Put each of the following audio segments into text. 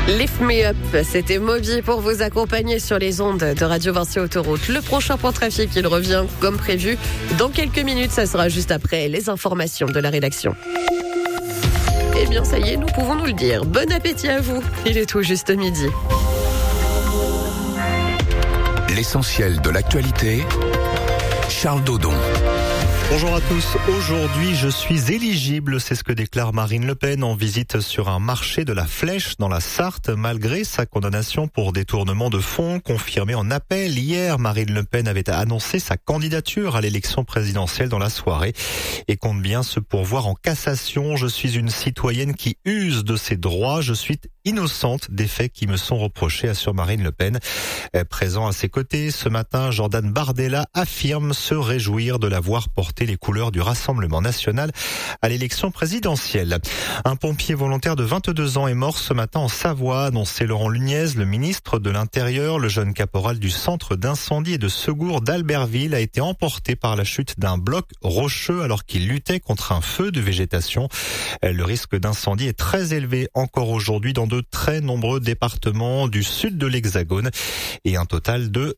Lift Me Up, c'était Moby pour vous accompagner sur les ondes de Radio Vinci Autoroute. Le prochain point trafic, il revient comme prévu dans quelques minutes. Ça sera juste après les informations de la rédaction. Eh bien, ça y est, nous pouvons nous le dire. Bon appétit à vous. Il est tout juste midi. L'essentiel de l'actualité, Charles Dodon. Bonjour à tous. Aujourd'hui, je suis éligible. C'est ce que déclare Marine Le Pen en visite sur un marché de la Flèche dans la Sarthe, malgré sa condamnation pour détournement de fonds confirmée en appel. Hier, Marine Le Pen avait annoncé sa candidature à l'élection présidentielle dans la soirée et compte bien se pourvoir en cassation. Je suis une citoyenne qui use de ses droits. Je suis innocente des faits qui me sont reprochés, assure Marine Le Pen. Présent à ses côtés ce matin, Jordan Bardella affirme se réjouir de la voir porter les couleurs du Rassemblement national à l'élection présidentielle. Un pompier volontaire de 22 ans est mort ce matin en Savoie, annonçait Laurent Nunez, le ministre de l'Intérieur. Le jeune caporal du centre d'incendie et de secours d'Albertville a été emporté par la chute d'un bloc rocheux alors qu'il luttait contre un feu de végétation. Le risque d'incendie est très élevé encore aujourd'hui dans de très nombreux départements du sud de l'Hexagone et un total de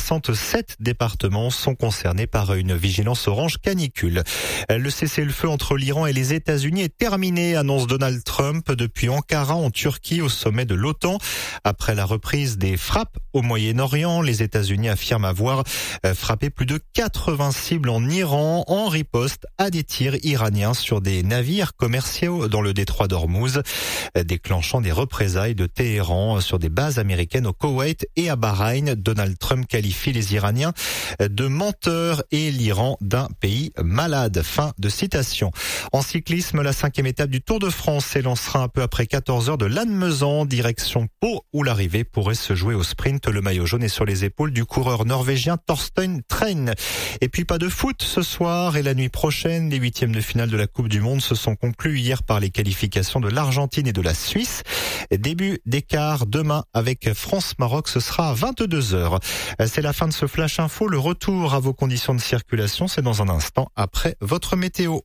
67 départements sont concernés par une vigilance orange canicule. Le cessez-le-feu entre l'Iran et les États-Unis est terminé, annonce Donald Trump depuis Ankara en Turquie au sommet de l'OTAN. Après la reprise des frappes au Moyen-Orient, les États-Unis affirment avoir frappé plus de 80 cibles en Iran en riposte à des tirs iraniens sur des navires commerciaux dans le détroit d'Ormuz, déclenchant des représailles de Téhéran sur des bases américaines au Koweït et à Bahreïn. Donald Trump qualifie les Iraniens de menteurs et l'Iran d'un pays malade. Fin de citation. En cyclisme, la 5e étape du Tour de France s'élancera un peu après 14h de Lannemezan, direction Pau, où l'arrivée pourrait se jouer au sprint. Le maillot jaune est sur les épaules du coureur norvégien Torstein Tren. Et puis pas de foot ce soir et la nuit prochaine. Les 8e de finale de la Coupe du Monde se sont conclus hier par les qualifications de l'Argentine et de la Suisse. Début d'écart demain avec France-Maroc, ce sera à 22h. C'est la fin de ce Flash Info. Le retour à vos conditions de circulation, c'est dans un instant après votre météo.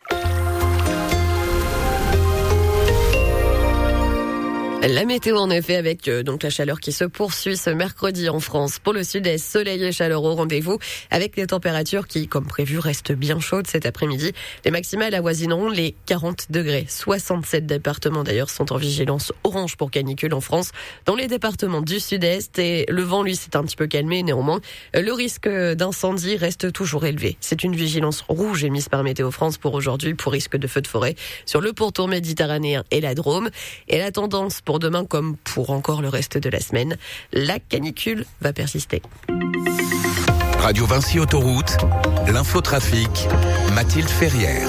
La météo en effet avec donc la chaleur qui se poursuit ce mercredi en France. Pour le sud-est, soleil et chaleur au rendez-vous avec des températures qui, comme prévu, restent bien chaudes cet après-midi. Les maximales avoisineront les 40 degrés. 67 départements d'ailleurs sont en vigilance orange pour canicule en France. Dans les départements du sud-est et le vent, lui, s'est un petit peu calmé. Néanmoins, le risque d'incendie reste toujours élevé. C'est une vigilance rouge émise par Météo France pour aujourd'hui pour risque de feu de forêt sur le pourtour méditerranéen et la Drôme. Et la tendance pour demain comme pour encore le reste de la semaine, la canicule va persister. Radio Vinci Autoroute, l'infotrafic, Mathilde Ferrière.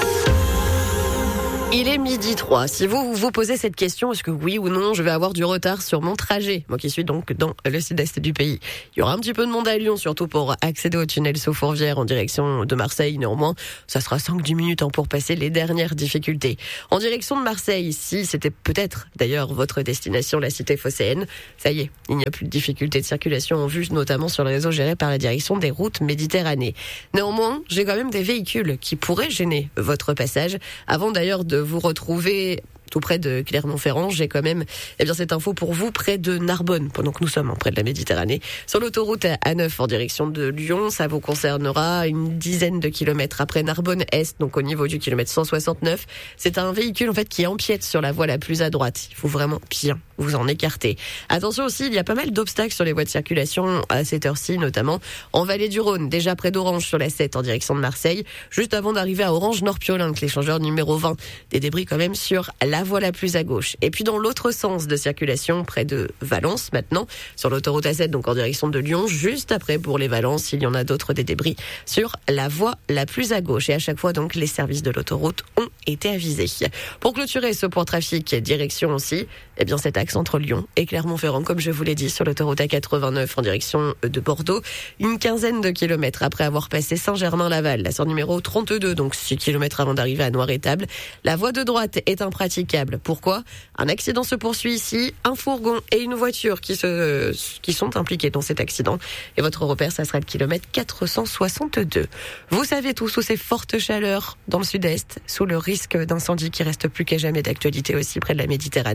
Il est 12h03. Si vous vous posez cette question, est-ce que oui ou non, je vais avoir du retard sur mon trajet, moi qui suis donc dans le sud-est du pays. Il y aura un petit peu de monde à Lyon, surtout pour accéder au tunnel sous Fourvière en direction de Marseille. Néanmoins, ça sera 5-10 minutes pour passer les dernières difficultés. En direction de Marseille, si c'était peut-être d'ailleurs votre destination, la cité phocéenne, ça y est, il n'y a plus de difficultés de circulation en vue, notamment sur le réseau géré par la direction des routes Méditerranée. Néanmoins, j'ai quand même des véhicules qui pourraient gêner votre passage. Avant d'ailleurs de vous retrouver tout près de Clermont-Ferrand, j'ai quand même cette info pour vous près de Narbonne, pendant que nous sommes près de la Méditerranée. Sur l'autoroute A9 en direction de Lyon, ça vous concernera une dizaine de kilomètres après Narbonne-Est, donc au niveau du kilomètre 169. C'est un véhicule qui empiète sur la voie la plus à droite. Il faut vraiment bien vous en écarter. Attention aussi, il y a pas mal d'obstacles sur les voies de circulation à cette heure-ci, notamment en Vallée du Rhône, déjà près d'Orange sur la 7 en direction de Marseille, juste avant d'arriver à Orange-Nord-Piolenc, l'échangeur numéro 20. Des débris quand même sur la voie la plus à gauche. Et puis dans l'autre sens de circulation, près de Valence maintenant, sur l'autoroute A7, donc en direction de Lyon, juste après pour les Valences, il y en a d'autres des débris sur la voie la plus à gauche. Et à chaque fois, donc, les services de l'autoroute ont été avisés. Pour clôturer ce point trafic, direction aussi, cet axe entre Lyon et Clermont-Ferrand, comme je vous l'ai dit, sur l'autoroute A89 en direction de Bordeaux, une quinzaine de kilomètres après avoir passé Saint-Germain-Laval, la sur numéro 32, donc 6 kilomètres avant d'arriver à Noir-Étable. La voie de droite est impraticable. Pourquoi ? Un accident se poursuit ici, un fourgon et une voiture qui sont impliqués dans cet accident. Et votre repère, ça sera le kilomètre 462. Vous savez tous, sous ces fortes chaleurs dans le sud-est, sous le risque d'incendie qui reste plus qu'à jamais d'actualité aussi près de la Méditerranée,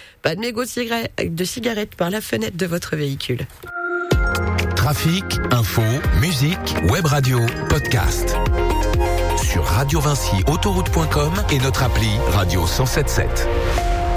Pas de mégots de cigarettes par la fenêtre de votre véhicule. Trafic, info, musique, web radio, podcast. Sur Radio Vinci Autoroute.com et notre appli Radio 107.7.